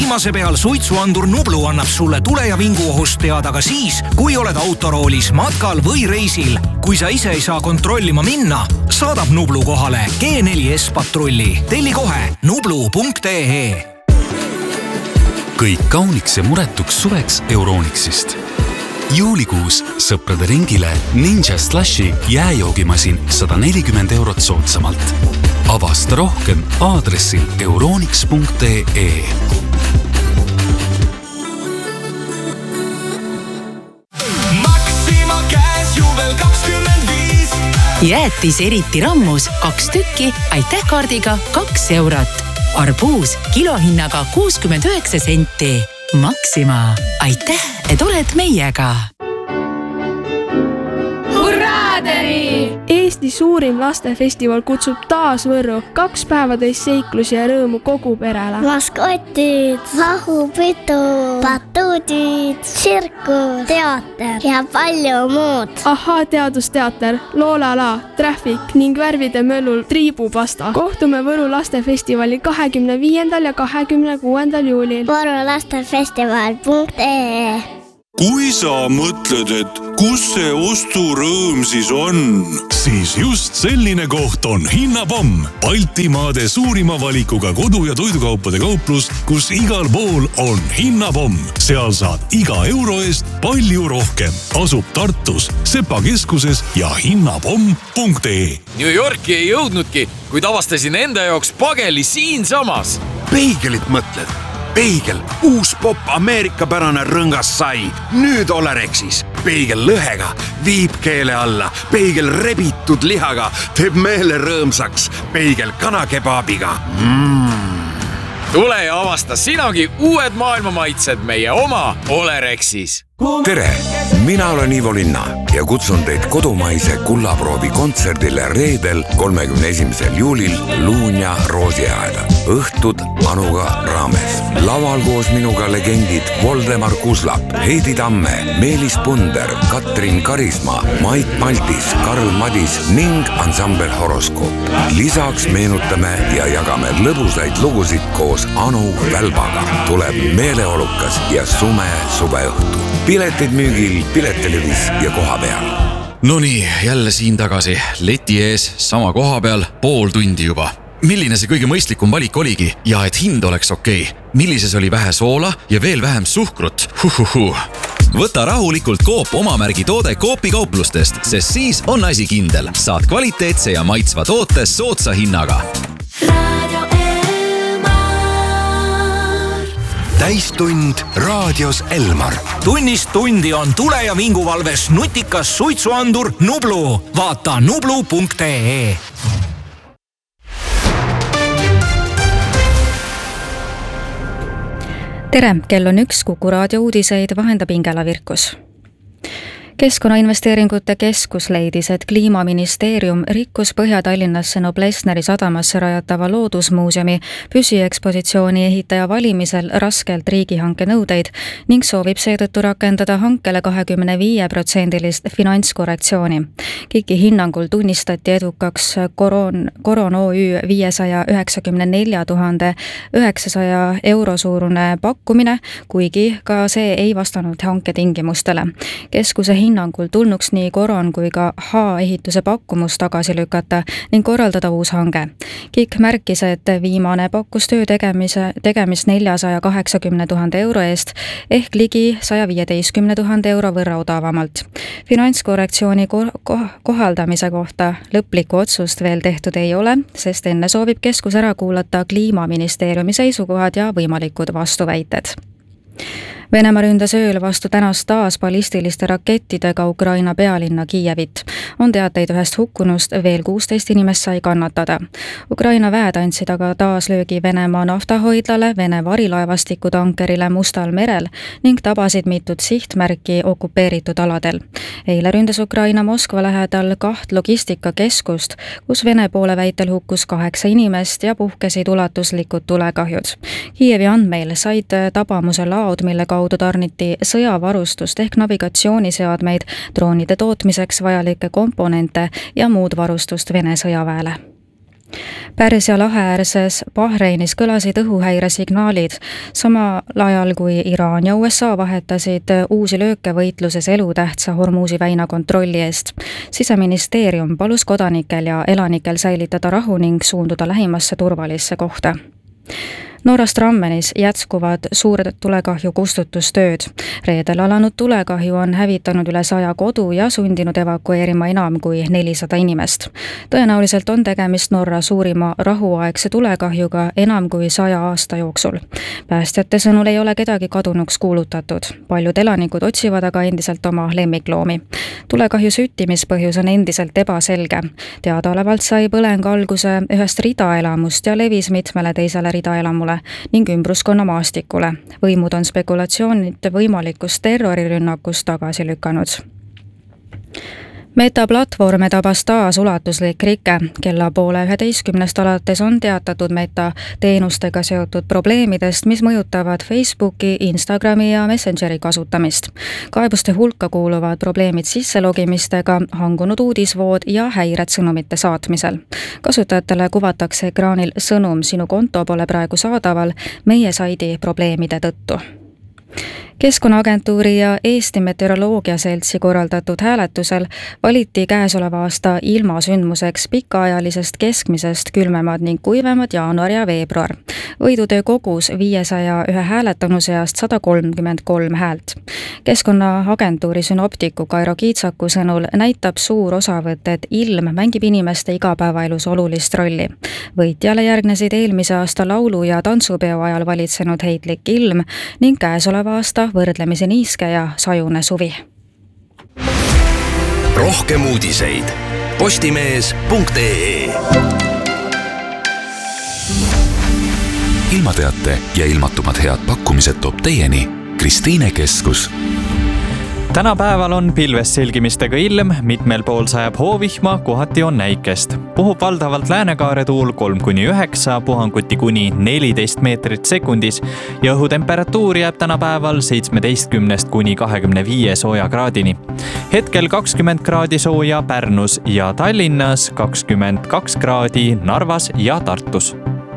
viimase peal suitsuandur Nublu annab sulle tule- ja vinguohust teada ka siis, kui oled autoroolis, matkal või reisil. Kui sa ise ei saa kontrollima minna, saadab Nublu kohale G4S patrulli. Telli kohe nublu.ee. Kõik kauniks ja muretuks suveks Euronixist. Juulikuus sõprade ringile Ninja Slushi jääjoogimasin 140 € soodsamalt. Avasta rohkem aadressil euronix.ee. Maxima käes juubel 25. Jäätis eriti rammus 2 tükki, aitäh kaardiga 2 €. Arbuus kilohinnaga 69 senti. Maxima, aitäh, et oled meiega. Hurraaderi! Eesti suurim lastefestival kutsub taas Võrru 2 päevatäis seiklusi ja rõõmu kogu perele. Maskotid, lahupidu, batuudid, tsirkus, teater ja palju muud. Ahhaa teadusteater, Loolala, Traffic ning värvide möllul triibupasta. Kohtume Võru lastefestivali 25. ja 26. juulil. Võrulastefestival.ee. Kui sa mõtled, et kus see osturõõm siis on, siis just selline koht on Hinnapomm, Baltimaade suurima valikuga kodu- ja toidukaupade kauplus, kus igal pool on Hinnapomm. Seal saad iga euro eest palju rohkem. Asub Tartus, Sepa keskuses ja hinnapomm.ee. New Yorki ei jõudnudki, kuid avastasin enda jaoks pageli siinsamas. Peigelit mõtled? Peigel, uus popp ameerikapärane rõngas sai. Nüüd Olerexis. Peigel lõhega, viib keele alla. Peigel rebitud lihaga, teeb meele rõõmsaks. Peigel kanakebaabiga. Tule ja avasta sinagi uued maailmamaitsed meie oma Olerexis. Tere, mina olen Ivo Linna ja kutsun teid kodumaise kullaproovi kontserdile reedel 31. juulil Luunja Roosiaeda. Õhtud Anuga raames. Laval koos minuga legendid Voldemar Kuslap, Heidi Tamme, Meelis Punder, Katrin Karisma, Mait Maltis, Karl Madis ning ansambel Horoskoop. Lisaks meenutame ja jagame lõbusaid lugusid koos Anu Välbaga. Tuleb meeleolukas ja sume suveõhtu. Piletid müügil Piletelevis ja koha peal. Nonii, jälle siin tagasi. Leti ees, sama koha peal, pool tundi juba. Milline see kõige mõistlikum valik oligi ja et hind oleks okei? Millises oli vähe soola ja veel vähem suhkrut? Võta rahulikult Coop omamärgi toode Coopi kauplustest, sest siis on asi kindel. Saad kvaliteetse ja maitsva toote soodsa hinnaga. Täistund raadios Elmar. Tunnist tundi on tule- ja vinguvalves nutikas suitsuandur Nublu. Vaata nublu.ee. Tere, kell on 1, Kuku raadio uudiseid vahendab Ingela Virkus. Keskkonnainvesteeringute keskus leidis, et Kliimaministeerium rikkus Põhja-Tallinnasse Noblessneri sadamasse rajatava loodusmuuseumi püsiekspositsiooni ehitaja valimisel raskelt riigihanke nõudeid ning soovib seetõttu rakendada hankele 25% finantskorrektsiooni. KIK-i hinnangul tunnistati edukaks Koron OÜ 594 900 € suurune pakkumine, kuigi ka see ei vastanud hanke tingimustele. Keskuse hinnangul tulnuks nii Koron kui ka H-ehituse pakkumus tagasi lükata ning korraldada uus hange. KIK märkis, et viimane pakkus töö tegemist 480 000 € eest ehk ligi 115 000 € võrra odavamalt. Finantskorrektsiooni kohaldamise kohta lõplikku otsust veel tehtud ei ole, sest enne soovib keskus ära kuulata Kliimaministeeriumi seisukohad ja võimalikud vastuväited. Venemaa ründas ööl vastu tänast taas ballistiliste rakettidega Ukraina pealinna Kiievit. On teateid ühest hukkunust, veel 16 inimest sai kannatada. Ukraina väed andsid aga taas löögi Venemaa naftahoidlale, Vene varilaevastiku tankerile Mustal merel ning tabasid mitut sihtmärki okupeeritud aladel. Eile ründas Ukraina Moskva lähedal 2 logistikakeskust, kus Vene poole väitel hukkus 8 inimest ja puhkesid ulatuslikud tulekahjud. Kiievi andmeil said tabamuse laod, mille kaudu tarniti sõjavarustust ehk navigatsiooniseadmeid, droonide tootmiseks vajalikke komponente ja muud varustust Vene sõjaväele. Pärsia laheäärses Bahreinis kõlasid õhuhäiresignaalid, samal ajal kui Iraan ja USA vahetasid uusi lööke võitluses elutähtsa Hormuzi väina kontrolli eest. Siseministeerium palus kodanikel ja elanikel säilitada rahu ning suunduda lähimasse turvalisse kohta. Norras Trammenis jätkuvad suured tulekahju kustutustööd. Reedel alanud tulekahju on hävitanud üle 100 kodu ja sundinud evakueerima enam kui 400 inimest. Tõenäoliselt on tegemist Norra suurima rahuaegse tulekahjuga enam kui 100 aasta jooksul. Päästjate sõnul ei ole kedagi kadunuks kuulutatud. Paljud elanikud otsivad aga endiselt oma lemmikloomi. Tulekahju süttimispõhjus on endiselt ebaselge. Teadaolevalt sai põleng alguse ühest ridaelamust ja levis mitmele teisele ridaelamule ning ümbruskonna maastikule. Võimud on spekulatsioonid võimalikust terrorirünnakust tagasi lükanud. Meta-platvorme tabas taas ulatuslik rike. Kella 10:30 alates on teatatud Meta teenustega seotud probleemidest, mis mõjutavad Facebooki, Instagrami ja Messengeri kasutamist. Kaebuste hulka kuuluvad probleemid sisselogimistega, hangunud uudisvood ja häired sõnumite saatmisel. Kasutajatele kuvatakse ekraanil sõnum "Sinu konto pole praegu saadaval meie saidi probleemide tõttu". Keskkonnaagentuuri ja Eesti Meteoroloogiaseltsi korraldatud hääletusel valiti käesoleva aasta ilmasündmuseks pikaajalisest keskmisest külmemad ning kuivemad jaanuar ja veebruar. Võidutöö kogus 501 hääletanu seast 133 häält. Keskkonnaagentuuri synoptiku Kairo Kiitsaku sõnul näitab suur osavõtt, et ilm mängib inimeste igapäevaelus olulist rolli. Võitjale järgnesid eelmise aasta laulu- ja tantsupeo ajal valitsenud heitlik ilm ning käesoleva aasta võrdlemisi niiske ja sajune suvi. Rohkem uudiseid postimees.ee. Ilmateate ja ilmatumad head pakkumised toob teieni Kristiine Keskus. Tänapäeval on pilvest selgimistega ilm, mitmel pool sajab hoovihma, kohati on näikest. Puhub valdavalt läänekaare tuul 3-9, puhanguti kuni 14 meetrit sekundis ja õhutemperatuur jääb tänapäeval 17–25 sooja kraadini. Hetkel 20 kraadi sooja Pärnus ja Tallinnas, 22 kraadi Narvas ja Tartus.